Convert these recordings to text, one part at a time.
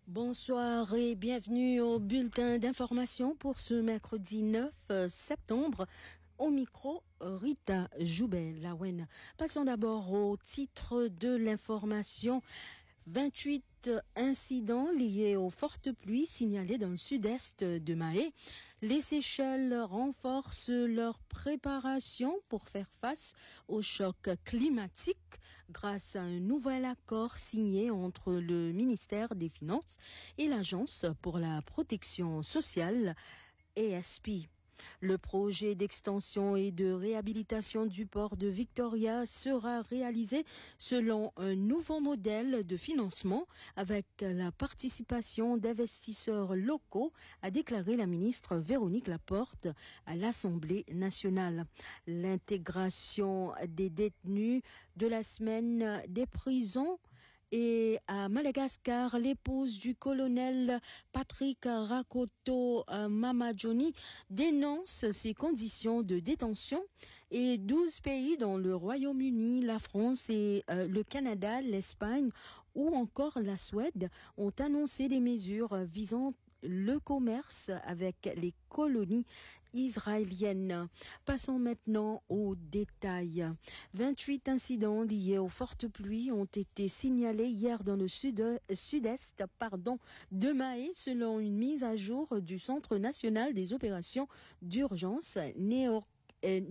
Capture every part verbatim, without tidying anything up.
Bonsoir et bienvenue au bulletin d'information pour ce mercredi neuf septembre. Au micro, Rita Joubert-Lawen. Passons d'abord au titre de l'information. vingt-huit incidents liés aux fortes pluies signalées dans le sud-est de Mahé. Les Seychelles renforcent leur préparation pour faire face au choc climatique grâce à un nouvel accord signé entre le ministère des Finances et l'Agence pour la protection sociale, A S P. Le projet d'extension et de réhabilitation du port de Victoria sera réalisé selon un nouveau modèle de financement avec la participation d'investisseurs locaux, a déclaré la ministre Véronique Laporte à l'Assemblée nationale. L'intégration des détenus de la semaine des prisons. Et à Madagascar, l'épouse du colonel Patrick Rakoto Mamadjoni dénonce ces conditions de détention et douze pays dont le Royaume-Uni, la France et euh, le Canada, l'Espagne ou encore la Suède ont annoncé des mesures visant le commerce avec les colonies israéliennes. Passons maintenant aux détails. vingt-huit incidents liés aux fortes pluies ont été signalés hier dans le sud, sud-est pardon, de Mahé, selon une mise à jour du Centre national des opérations d'urgence, Néo, euh,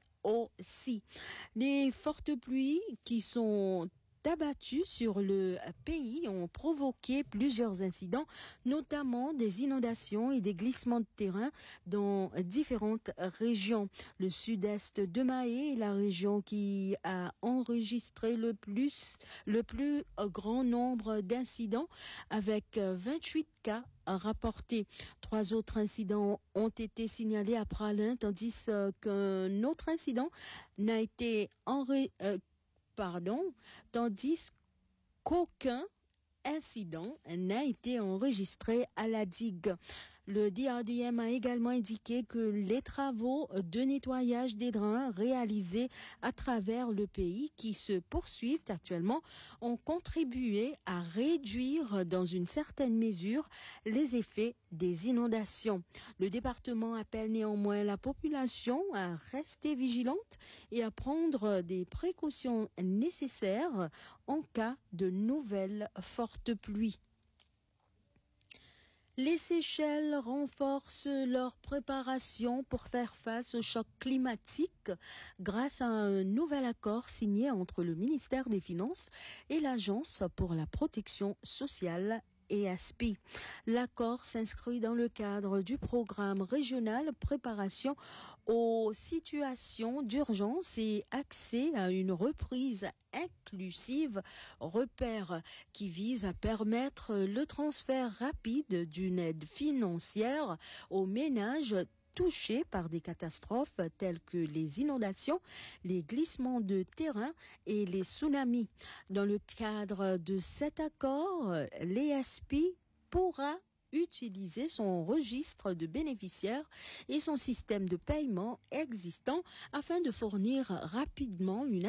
NEOCI. Les fortes pluies qui sont abattus sur le pays ont provoqué plusieurs incidents, notamment des inondations et des glissements de terrain dans différentes régions. Le sud-est de Mahé est la région qui a enregistré le plus, le plus grand nombre d'incidents avec vingt-huit cas rapportés. Trois autres incidents ont été signalés à Praslin, tandis qu'un autre incident n'a été enregistré Pardon, tandis qu'aucun incident n'a été enregistré à la digue. Le D R D M a également indiqué que les travaux de nettoyage des drains réalisés à travers le pays qui se poursuivent actuellement ont contribué à réduire dans une certaine mesure les effets des inondations. Le département appelle néanmoins la population à rester vigilante et à prendre des précautions nécessaires en cas de nouvelles fortes pluies. Les Seychelles renforcent leur préparation pour faire face au choc climatique grâce à un nouvel accord signé entre le ministère des Finances et l'Agence pour la protection sociale, A S P. L'accord s'inscrit dans le cadre du programme régional préparation aux situations d'urgence et accès à une reprise inclusive, repère qui vise à permettre le transfert rapide d'une aide financière aux ménages touchés par des catastrophes telles que les inondations, les glissements de terrain et les tsunamis. Dans le cadre de cet accord, l'A S P pourra utiliser son registre de bénéficiaires et son système de paiement existant afin de fournir rapidement une